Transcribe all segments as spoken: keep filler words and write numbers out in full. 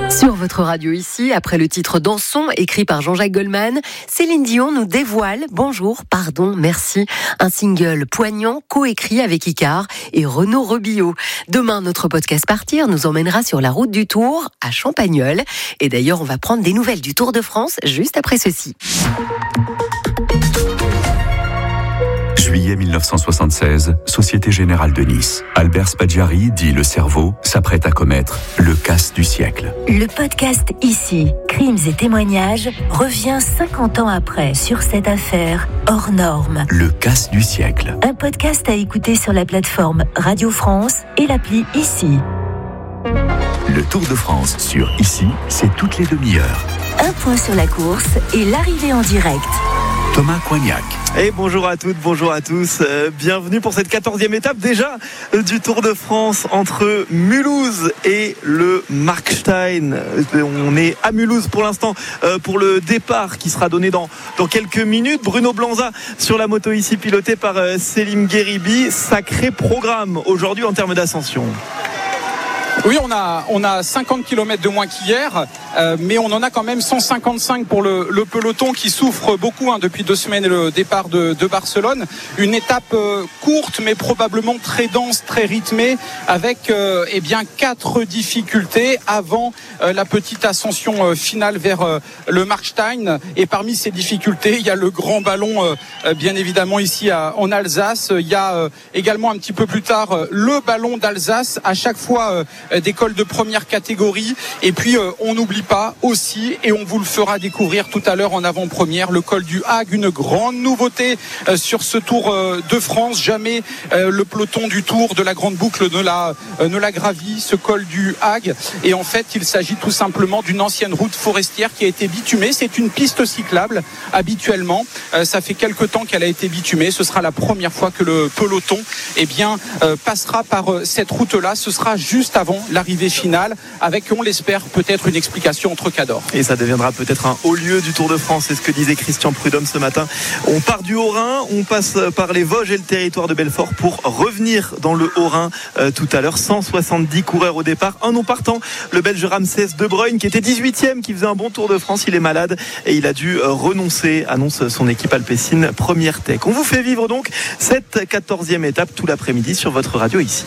Sur votre radio ici, après le titre Dansons, écrit par Jean-Jacques Goldman, Céline Dion nous dévoile, bonjour, pardon, merci, un single poignant coécrit avec Icare et Renaud Rebillot. Demain, notre podcast Partir nous emmènera sur la route du Tour à Champagnole. Et d'ailleurs, on va prendre des nouvelles du Tour de France juste après ceci. Juillet mille neuf cent soixante-seize, Société Générale de Nice. Albert Spaggiari, dit le cerveau, s'apprête à commettre le casse du siècle. Le podcast Ici, crimes et témoignages, revient cinquante ans après sur cette affaire hors norme. Le casse du siècle. Un podcast à écouter sur la plateforme Radio France et l'appli Ici. Le Tour de France sur Ici, c'est toutes les demi-heures. Un point sur la course et l'arrivée en direct. Thomas Coignac. Et bonjour à toutes, bonjour à tous. Euh, bienvenue pour cette quatorzième étape déjà euh, du Tour de France entre Mulhouse et le Markstein. Euh, on est à Mulhouse pour l'instant euh, pour le départ qui sera donné dans, dans quelques minutes. Bruno Blanza sur la moto ici pilotée par euh, Selim Gheribi. Sacré programme aujourd'hui en termes d'ascension. Oui, on a, on a cinquante kilomètres de moins qu'hier, euh, mais on en a quand même cent cinquante-cinq pour le, le peloton qui souffre beaucoup hein, depuis deux semaines et le départ de, de Barcelone. Une étape euh, courte, mais probablement très dense, très rythmée, avec euh, eh bien quatre difficultés avant euh, la petite ascension euh, finale vers euh, le Markstein. Et parmi ces difficultés, il y a le grand ballon, euh, bien évidemment ici à, en Alsace. Il y a euh, également un petit peu plus tard euh, le ballon d'Alsace. À chaque fois euh, des cols de première catégorie. Et puis euh, on n'oublie pas aussi, et on vous le fera découvrir tout à l'heure en avant-première, le col du Hague, une grande nouveauté euh, sur ce Tour euh, de France. Jamais euh, le peloton du Tour de la grande boucle ne l'a, euh, ne l'a gravi, ce col du Hague. Et en fait, il s'agit tout simplement d'une ancienne route forestière qui a été bitumée. C'est une piste cyclable habituellement. Euh, ça fait quelque temps qu'elle a été bitumée. Ce sera la première fois que le peloton eh bien, euh, passera par euh, cette route-là. Ce sera juste avant l'arrivée finale, avec, on l'espère, peut-être une explication entre cadors. Et ça deviendra peut-être un haut lieu du Tour de France, c'est ce que disait Christian Prudhomme ce matin. On part du Haut-Rhin, on passe par les Vosges et le territoire de Belfort pour revenir dans le Haut-Rhin euh, tout à l'heure. cent soixante-dix coureurs au départ, un non partant, le Belge Ramsès De Bruyne qui était dix-huitième, qui faisait un bon Tour de France. Il est malade et il a dû euh, renoncer, annonce son équipe alpecin Première Tech. On vous fait vivre donc cette quatorzième étape tout l'après-midi sur votre radio ici.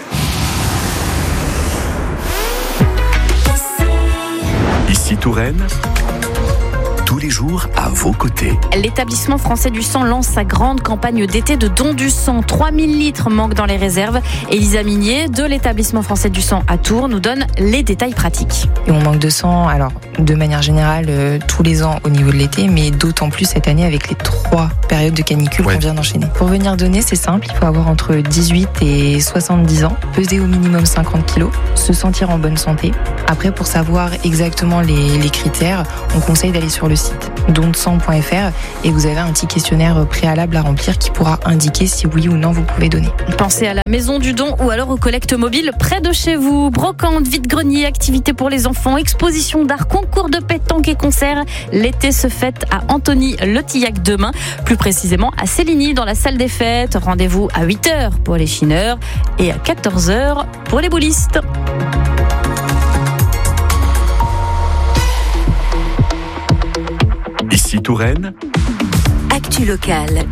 Ici Touraine, tous les jours à vos côtés. L'établissement français du sang lance sa grande campagne d'été de don du sang. trois mille litres manquent dans les réserves. Elisa Minier de l'établissement français du sang à Tours nous donne les détails pratiques. Et on manque de sang, alors de manière générale euh, tous les ans au niveau de l'été, mais d'autant plus cette année avec les trois périodes de canicule ouais. qu'on vient d'enchaîner. Pour venir donner, c'est simple, il faut avoir entre dix-huit et soixante-dix ans, peser au minimum cinquante kilos, se sentir en bonne santé. Après, pour savoir exactement les, les critères, on conseille d'aller sur le site don de sang point f r et vous avez un petit questionnaire préalable à remplir qui pourra indiquer si oui ou non vous pouvez donner. Pensez à la maison du don ou alors aux collectes mobiles près de chez vous. Brocante, vide-grenier, activités pour les enfants, exposition d'art, concours de pétanque et concerts. L'été se fête à Antony-le-Tillac demain, plus précisément à Céligny dans la salle des fêtes. Rendez-vous à huit heures pour les chineurs et à quatorze heures pour les boulistes. Ici Touraine, Actu locale,